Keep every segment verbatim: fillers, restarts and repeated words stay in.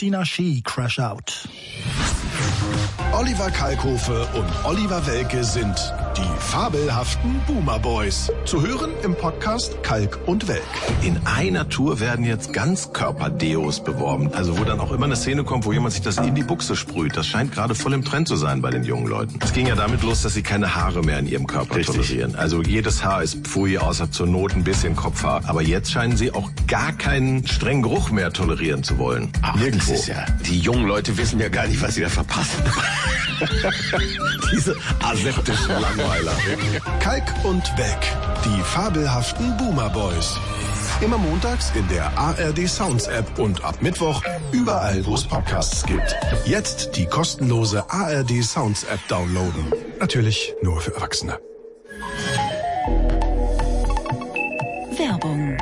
Christina Schie, Crash Out. Oliver Kalkofe und Oliver Welke sind die fabelhaften Boomer Boys. Zu hören im Podcast Kalk und Welk. In einer Tour werden jetzt Ganzkörper-Deos beworben. Also wo dann auch immer eine Szene kommt, wo jemand sich das in die Buchse sprüht. Das scheint gerade voll im Trend zu sein bei den jungen Leuten. Es ging ja damit los, dass sie keine Haare mehr in ihrem Körper Richtig. tolerieren. Also jedes Haar ist Pfui, außer zur Not ein bisschen Kopfhaar. Aber jetzt scheinen sie auch gar keinen strengen Geruch mehr tolerieren zu wollen. Ach, Nirgendwo. Das ist ja, die jungen Leute wissen ja gar nicht, was sie da verpassen. Diese aseptischen Langweiler. Kalk und Welk, die fabelhaften Boomer Boys. Immer montags in der A R D Sounds App und ab Mittwoch überall, wo es Podcasts gibt. Jetzt die kostenlose A R D Sounds App downloaden. Natürlich nur für Erwachsene. Werbung.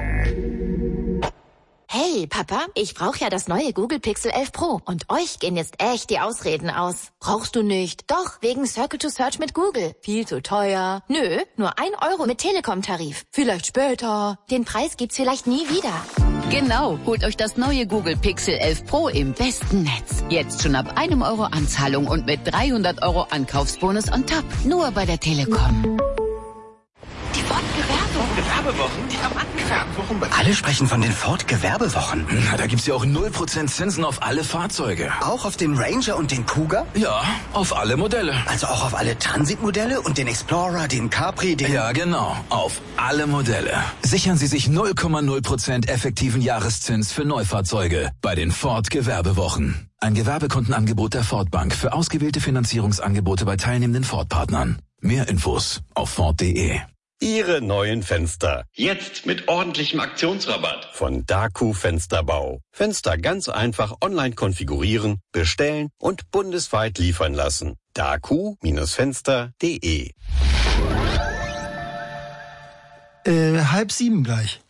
Hey, Papa, ich brauche ja das neue Google Pixel elf Pro und euch gehen jetzt echt die Ausreden aus. Brauchst du nicht? Doch, wegen Circle to Search mit Google. Viel zu teuer. Nö, nur ein Euro mit Telekom-Tarif. Vielleicht später. Den Preis gibt's vielleicht nie wieder. Genau, holt euch das neue Google Pixel elf Pro im besten Netz. Jetzt schon ab einem Euro Anzahlung und mit dreihundert Euro Ankaufsbonus on top. Nur bei der Telekom. Die Ford-Gewerbewochen. Gewerbewochen? Diamantgewerbewochen? Alle sprechen von den Ford-Gewerbewochen. Na, da gibt's ja auch null Prozent Zinsen auf alle Fahrzeuge. Auch auf den Ranger und den Cougar? Ja, auf alle Modelle. Also auch auf alle Transit-Modelle und den Explorer, den Capri, den... Ja, genau. Auf alle Modelle. Sichern Sie sich null Komma null Prozent effektiven Jahreszins für Neufahrzeuge bei den Ford-Gewerbewochen. Ein Gewerbekundenangebot der Ford Bank für ausgewählte Finanzierungsangebote bei teilnehmenden Ford-Partnern. Mehr Infos auf Ford punkt de. Ihre neuen Fenster. Jetzt mit ordentlichem Aktionsrabatt. Von Daku Fensterbau. Fenster ganz einfach online konfigurieren, bestellen und bundesweit liefern lassen. daku Fenster punkt de. Äh, halb sieben gleich.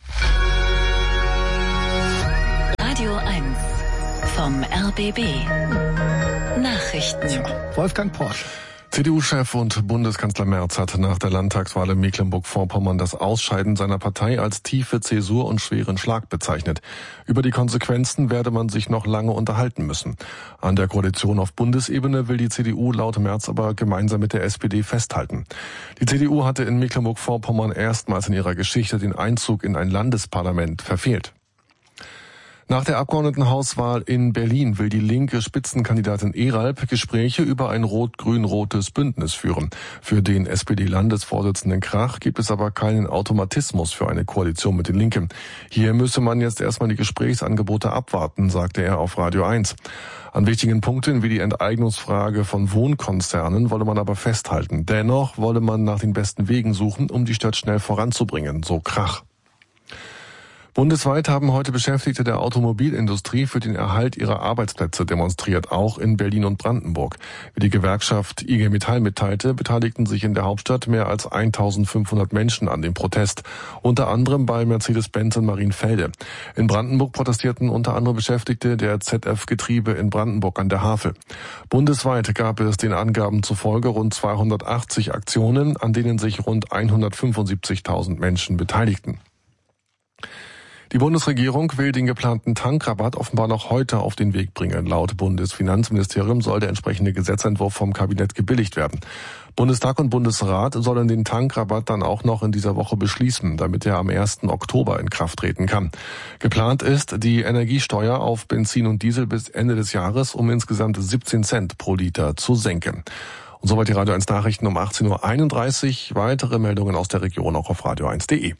Radio eins vom R B B. Nachrichten. Wolfgang Porsche. C D U-Chef und Bundeskanzler Merz hat nach der Landtagswahl in Mecklenburg-Vorpommern das Ausscheiden seiner Partei als tiefe Zäsur und schweren Schlag bezeichnet. Über die Konsequenzen werde man sich noch lange unterhalten müssen. An der Koalition auf Bundesebene will die C D U laut Merz aber gemeinsam mit der S P D festhalten. Die C D U hatte in Mecklenburg-Vorpommern erstmals in ihrer Geschichte den Einzug in ein Landesparlament verfehlt. Nach der Abgeordnetenhauswahl in Berlin will die linke Spitzenkandidatin Eralp Gespräche über ein rot-grün-rotes Bündnis führen. Für den S P D-Landesvorsitzenden Krach gibt es aber keinen Automatismus für eine Koalition mit den Linken. Hier müsse man jetzt erstmal die Gesprächsangebote abwarten, sagte er auf Radio eins. An wichtigen Punkten wie die Enteignungsfrage von Wohnkonzernen wolle man aber festhalten. Dennoch wolle man nach den besten Wegen suchen, um die Stadt schnell voranzubringen, so Krach. Bundesweit haben heute Beschäftigte der Automobilindustrie für den Erhalt ihrer Arbeitsplätze demonstriert, auch in Berlin und Brandenburg. Wie die Gewerkschaft I G Metall mitteilte, beteiligten sich in der Hauptstadt mehr als eintausendfünfhundert Menschen an dem Protest, unter anderem bei Mercedes-Benz in Marienfelde. In Brandenburg protestierten unter anderem Beschäftigte der Z F-Getriebe in Brandenburg an der Havel. Bundesweit gab es den Angaben zufolge rund zweihundertachtzig Aktionen, an denen sich rund hundertfünfundsiebzigtausend Menschen beteiligten. Die Bundesregierung will den geplanten Tankrabatt offenbar noch heute auf den Weg bringen. Laut Bundesfinanzministerium soll der entsprechende Gesetzentwurf vom Kabinett gebilligt werden. Bundestag und Bundesrat sollen den Tankrabatt dann auch noch in dieser Woche beschließen, damit er am ersten Oktober in Kraft treten kann. Geplant ist die Energiesteuer auf Benzin und Diesel bis Ende des Jahres um insgesamt siebzehn Cent pro Liter zu senken. Und soweit die Radio eins Nachrichten um achtzehn Uhr einunddreißig. Weitere Meldungen aus der Region auch auf radio eins punkt de.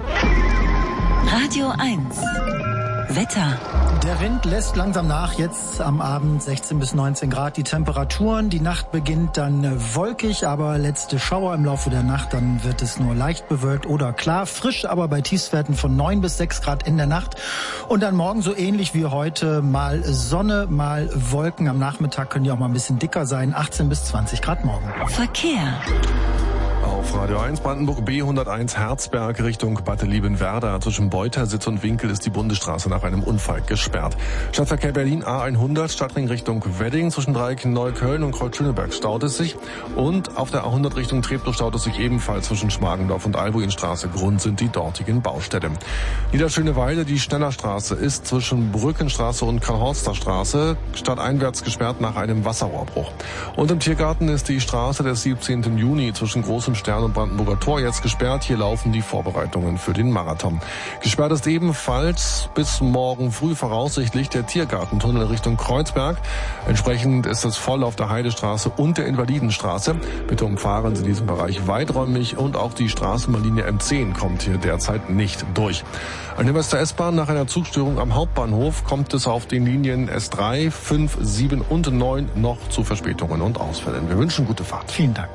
Radio eins. Wetter. Der Wind lässt langsam nach, jetzt am Abend sechzehn bis neunzehn Grad die Temperaturen. Die Nacht beginnt dann wolkig, aber letzte Schauer im Laufe der Nacht, dann wird es nur leicht bewölkt oder klar. Frisch, aber bei Tiefstwerten von neun bis sechs Grad in der Nacht. Und dann morgen so ähnlich wie heute, mal Sonne, mal Wolken. Am Nachmittag können die auch mal ein bisschen dicker sein, achtzehn bis zwanzig Grad morgen. Verkehr. Auf Radio eins Brandenburg B hunderteins Herzberg Richtung Bad Liebenwerda. Zwischen Beutersitz und Winkel ist die Bundesstraße nach einem Unfall gesperrt. Stadtverkehr Berlin A hundert, Stadtring Richtung Wedding. Zwischen Dreieck Neukölln und Kreuz Schöneberg staut es sich. Und auf der A hundert Richtung Treptow staut es sich ebenfalls zwischen Schmargendorf und Albuinstraße. Grund sind die dortigen Baustelle. Niederschöneweide, die Schnellerstraße ist zwischen Brückenstraße und Karl-Horster Straße stadteinwärts gesperrt nach einem Wasserrohrbruch. Und im Tiergarten ist die Straße des siebzehnten Juni zwischen Großem Stern und Brandenburger Tor jetzt gesperrt. Hier laufen die Vorbereitungen für den Marathon. Gesperrt ist ebenfalls bis morgen früh voraussichtlich der Tiergartentunnel Richtung Kreuzberg. Entsprechend ist es voll auf der Heidestraße und der Invalidenstraße. Bitte umfahren Sie diesen Bereich weiträumig und auch die Straßenbahnlinie M zehn kommt hier derzeit nicht durch. An der Wester S-Bahn nach einer Zugstörung am Hauptbahnhof kommt es auf den Linien S drei, fünf, sieben und neun noch zu Verspätungen und Ausfällen. Wir wünschen gute Fahrt. Vielen Dank.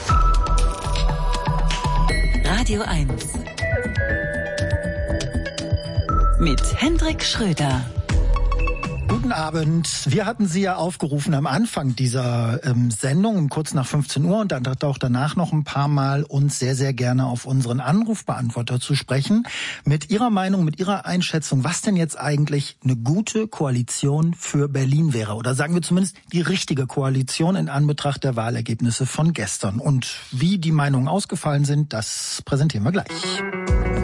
Radio eins mit Hendrik Schröder. Guten Abend. Wir hatten Sie ja aufgerufen am Anfang dieser ähm, Sendung um kurz nach fünfzehn Uhr und dann auch danach noch ein paar Mal uns sehr, sehr gerne auf unseren Anrufbeantworter zu sprechen. Mit Ihrer Meinung, mit Ihrer Einschätzung, was denn jetzt eigentlich eine gute Koalition für Berlin wäre. Oder sagen wir zumindest die richtige Koalition in Anbetracht der Wahlergebnisse von gestern. Und wie die Meinungen ausgefallen sind, das präsentieren wir gleich.